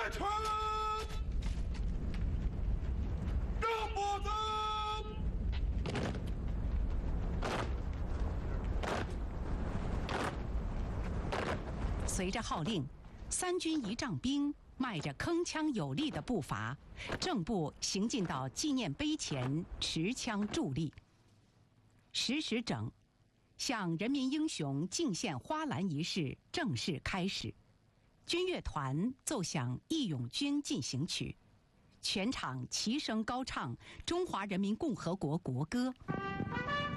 臣让步子。 随着号令，3军仪仗兵迈着铿锵有力的步伐，正步行进到纪念碑前，持枪伫立。10时整，向人民英雄敬献花篮仪式正式开始。军乐团奏响《义勇军进行曲》，全场齐声高唱中华人民共和国国歌。